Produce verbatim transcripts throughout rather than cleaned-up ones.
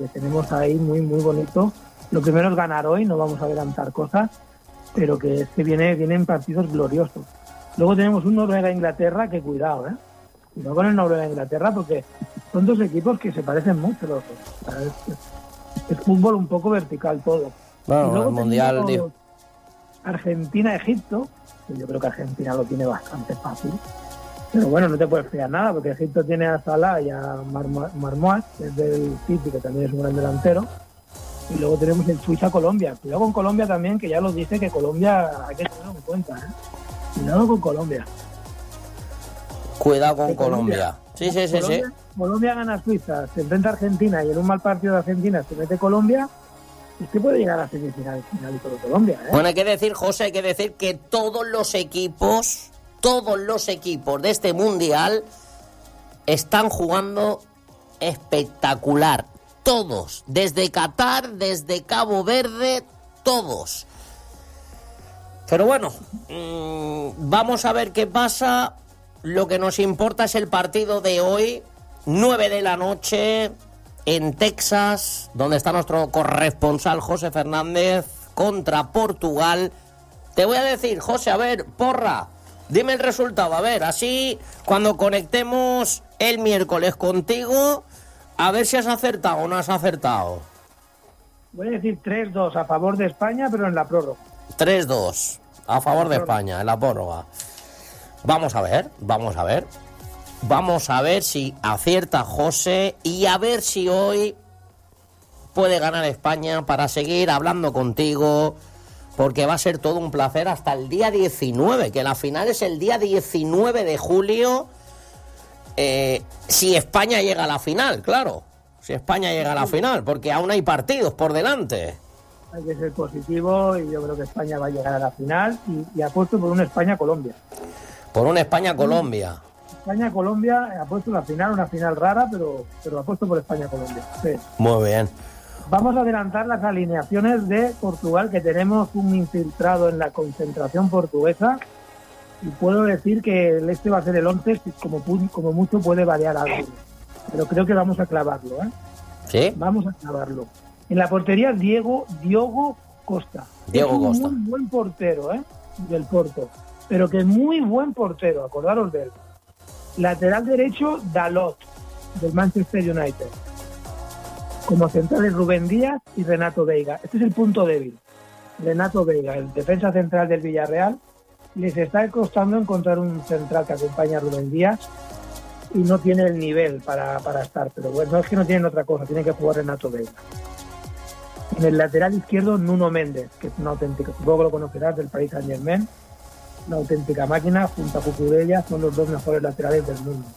que tenemos ahí muy, muy bonito. Lo primero es ganar hoy, no vamos a adelantar cosas, pero que es que viene, vienen partidos gloriosos. Luego tenemos un Noruega-Inglaterra que cuidado, ¿eh? Cuidado con el Noruega-Inglaterra porque son dos equipos que se parecen mucho los dos. Es, es, es fútbol un poco vertical todo. Bueno, y luego el Mundial, tío. Argentina-Egipto, que yo creo que Argentina lo tiene bastante fácil. Pero bueno, no te puedes fiar nada porque Egipto tiene a Salah y a Marmois, que es del City, que también es un gran delantero. Y luego tenemos el Suiza-Colombia. Cuidado con Colombia también, que ya lo dice que Colombia hay que tenerlo en cuenta, ¿eh? Cuidado con Colombia. Cuidado con Colombia. Colombia. Sí, sí, sí, Colombia, sí. Colombia gana a Suiza, se enfrenta a Argentina y en un mal partido de Argentina se mete Colombia. Usted puede llegar a semifinal final y todo Colombia, ¿eh? Bueno, hay que decir, José, hay que decir que todos los equipos, todos los equipos de este Mundial están jugando espectacular. Todos, desde Qatar, desde Cabo Verde, todos. Pero bueno, mmm, vamos a ver qué pasa. Lo que nos importa es el partido de hoy, nueve de la noche, en Texas, donde está nuestro corresponsal José Fernández, contra Portugal. Te voy a decir, José, a ver, porra, dime el resultado, a ver, así cuando conectemos el miércoles contigo, a ver si has acertado o no has acertado. Voy a decir tres dos a favor de España, pero en la prórroga. tres dos a favor de España, en la prórroga. Vamos a ver, vamos a ver. Vamos a ver si acierta José y a ver si hoy puede ganar España para seguir hablando contigo, porque va a ser todo un placer hasta el día diecinueve, que la final es el día diecinueve de julio, eh, si España llega a la final, claro, si España llega a la final, porque aún hay partidos por delante. Hay que ser positivo y yo creo que España va a llegar a la final y, y apuesto por una España-Colombia. Por una España-Colombia. España-Colombia, ha puesto la final, una final rara, pero, pero ha puesto por España-Colombia. Sí. Muy bien. Vamos a adelantar las alineaciones de Portugal, que tenemos un infiltrado en la concentración portuguesa, y puedo decir que este va a ser el once, como, como mucho puede variar algo, pero creo que vamos a clavarlo, ¿eh? ¿Sí? Vamos a clavarlo. En la portería, Diego, Diogo Costa. Diego es un Costa. muy buen portero, ¿eh? Del Porto, pero que es muy buen portero, acordaros de él. Lateral derecho, Dalot, del Manchester United. Como centrales, Rubén Díaz y Renato Veiga. Este es el punto débil. Renato Veiga, el defensa central del Villarreal, les está costando encontrar un central que acompañe a Rubén Díaz y no tiene el nivel para, para estar. Pero bueno, no es que no tienen otra cosa, tiene que jugar Renato Veiga. En el lateral izquierdo, Nuno Méndez, que es una auténtica, supongo que lo conocerás, del Paris Saint-Germain. Una auténtica máquina, junto a Cucurella, son los dos mejores laterales del mundo.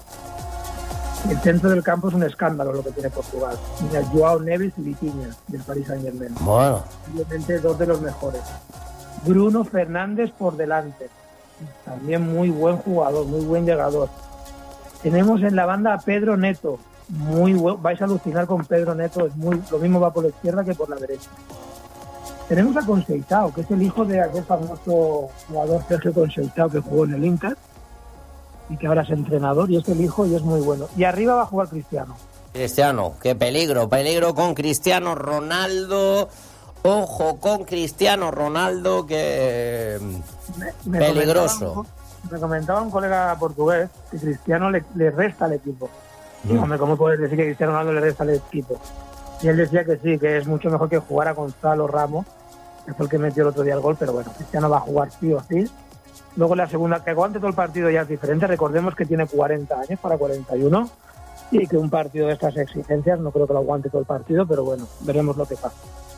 El centro del campo es un escándalo lo que tiene Portugal. Mira, Joao Neves y Vitinha, del Paris Saint-Germain. Bueno. Obviamente dos de los mejores. Bruno Fernández por delante. También muy buen jugador, muy buen llegador. Tenemos en la banda a Pedro Neto. Muy buen, vais a alucinar con Pedro Neto, es muy, lo mismo va por la izquierda que por la derecha. Tenemos a Conceição, que es el hijo de aquel famoso jugador Sergio Conceição que jugó en el Inter y que ahora es entrenador, y es el hijo y es muy bueno. Y arriba va a jugar Cristiano. Cristiano, qué peligro, peligro con Cristiano Ronaldo. Ojo con Cristiano Ronaldo, que me, me peligroso. Comentaba, me comentaba un colega portugués que Cristiano le, le resta al equipo. Mm. Digo, hombre, ¿cómo puedes decir que Cristiano Ronaldo le resta al equipo? Y él decía que sí, que es mucho mejor que jugar a Gonzalo Ramos, que fue el que metió el otro día el gol, pero bueno, Cristiano va a jugar sí o sí. Luego la segunda, que aguante todo el partido ya es diferente. Recordemos que tiene cuarenta años para cuarenta y uno y que un partido de estas exigencias no creo que lo aguante todo el partido, pero bueno, veremos lo que pasa.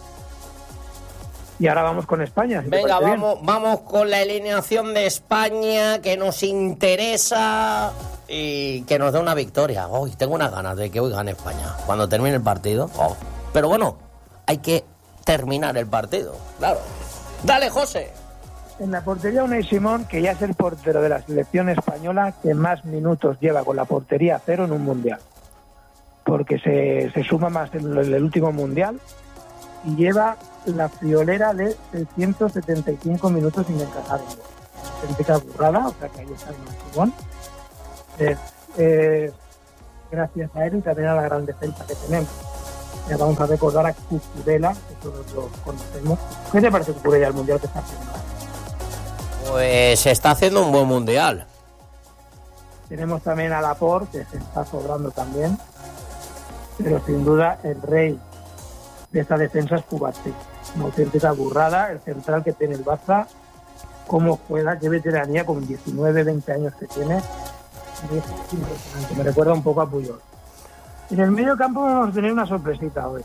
Y ahora vamos con España. Si Venga, vamos, vamos con la alineación de España, que nos interesa y que nos dé una victoria. Hoy tengo unas ganas de que hoy gane España cuando termine el partido. Oh. Pero bueno, hay que terminar el partido, claro. Dale, José. En la portería, Unai Simón, que ya es el portero de la selección española que más minutos lleva con la portería cero en un mundial, porque se, se suma más en el, el último mundial y lleva la friolera de seiscientos setenta y cinco minutos sin encajar. Auténtica burrada, o sea que ahí está Unai Simón. Es, eh, gracias a él y también a la gran defensa que tenemos. Ya vamos a recordar a Cucurella, que todos lo conocemos. ¿Qué te parece Cucurella el mundial que está haciendo? Pues se está haciendo un buen mundial. Tenemos también a Laporte, que se está sobrando también. Pero sin duda el rey de esta defensa es Cubarsí. Una auténtica burrada, el central que tiene el Barça, cómo juega, qué veteranía, con diecinueve, veinte años que tiene. Es impresionante, me recuerda un poco a Puyol. En el medio campo vamos a tener una sorpresita hoy.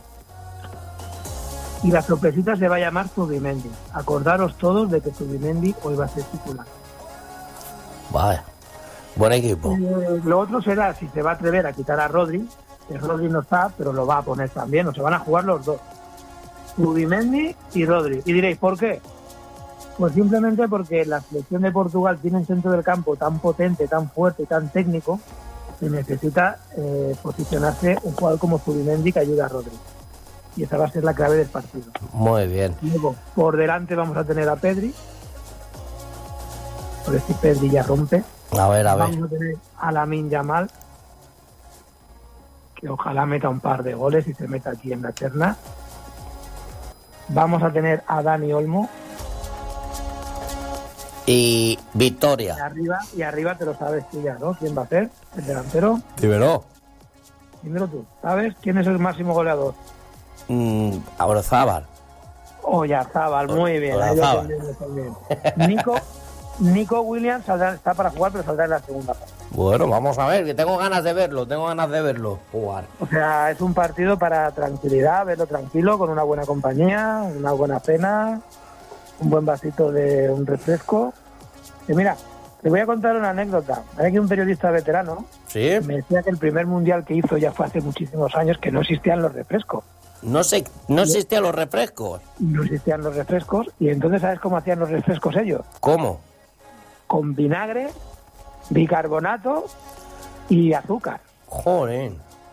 Y la sorpresita se va a llamar Zubimendi. Acordaros todos de que Zubimendi hoy va a ser titular. Vaya, buen equipo. Eh, lo otro será si se va a atrever a quitar a Rodri, que Rodri no está, pero lo va a poner también, o se van a jugar los dos. Zubimendi y Rodri. Y diréis, ¿por qué? Pues simplemente porque la selección de Portugal tiene un centro del campo tan potente, tan fuerte y tan técnico que necesita eh, posicionarse un jugador como Zubimendi que ayude a Rodri. Y esa va a ser la clave del partido. Muy bien. Luego, por delante vamos a tener a Pedri. Por si Pedri ya rompe. A ver, a ver. Vamos a tener a Lamine Yamal, que ojalá meta un par de goles y se meta aquí en la terna. Vamos a tener a Dani Olmo. Y Y Victoria. arriba, y arriba te lo sabes tú ya, ¿no? ¿Quién va a ser el delantero? Dímelo. Dímelo tú. ¿Sabes quién es el máximo goleador? Mm, Abrozábal. Oyarzábal, muy bien. Ahí lo Oyarzábal. entendemos también. Nico, Nico Williams saldrá, está para jugar, pero saldrá en la segunda parte. Bueno, vamos a ver, que tengo ganas de verlo, tengo ganas de verlo jugar. O sea, es un partido para tranquilidad, verlo tranquilo, con una buena compañía, una buena cena, un buen vasito de un refresco. Y mira, te voy a contar una anécdota. Hay aquí un periodista veterano ¿Sí? me decía que el primer mundial que hizo ya fue hace muchísimos años, que no existían los refrescos. No sé, no existían los refrescos. No existían los refrescos, y entonces ¿sabes cómo hacían los refrescos ellos? ¿Cómo? Con vinagre, bicarbonato y azúcar. Joder.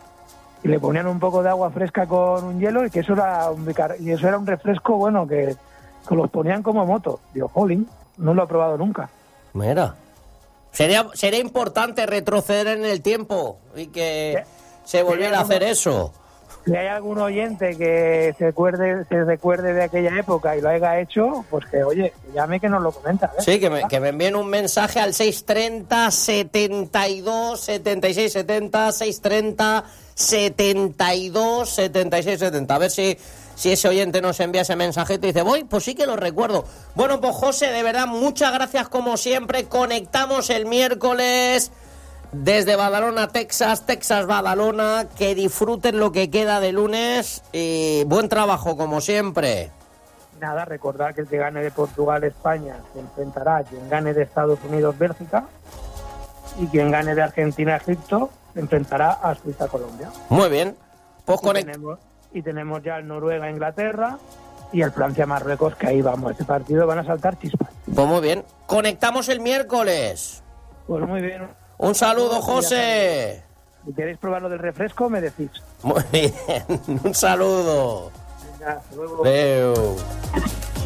Y le ponían un poco de agua fresca con un hielo, y que eso era un bicar- y eso era un refresco, bueno, que, que los ponían como moto. Digo, jolín, no lo he probado nunca. Mira. Sería, sería importante retroceder en el tiempo y que se volviera a hacer eso. Si hay algún oyente que se recuerde, se recuerde de aquella época y lo haya hecho, pues que, oye, que llame, que nos lo comenta. ¿eh? Sí, que me, que me envíen un mensaje al seis treinta, setenta y dos, setenta y seis setenta, seis treinta, setenta y dos, setenta y seis setenta. A ver si, si ese oyente nos envía ese mensajito y dice, voy, pues sí que lo recuerdo. Bueno, pues José, de verdad, muchas gracias como siempre. Conectamos el miércoles desde Badalona, Texas, Texas, Badalona. Que disfruten lo que queda de lunes y buen trabajo como siempre. Nada, recordar que el que gane de Portugal, España, se enfrentará a quien gane de Estados Unidos, Bélgica, y quien gane de Argentina, Egipto, se enfrentará a Suiza, Colombia. Muy bien. Pues Y conect- tenemos, y tenemos ya el Noruega, Inglaterra, y el Francia, Marruecos, que ahí vamos. Este partido van a saltar chispas. Pues muy bien. Conectamos el miércoles. Pues muy bien. Un saludo, José. Si queréis probar lo del refresco, me decís. Muy bien. Un saludo. Venga, hasta luego. Adeu.